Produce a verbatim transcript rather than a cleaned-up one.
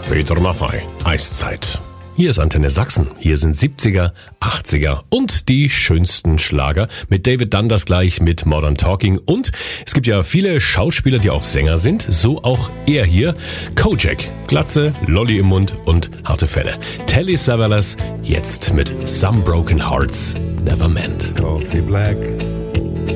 Peter Maffay, Eiszeit. Hier ist Antenne Sachsen. Hier sind siebziger, achtziger und die schönsten Schlager. Mit David Dundas gleich mit Modern Talking. Und es gibt ja viele Schauspieler, die auch Sänger sind. So auch er hier. Kojak, Glatze, Lolli im Mund und harte Fälle. Telly Savalas jetzt mit Some Broken Hearts Never Mend. Coffee black.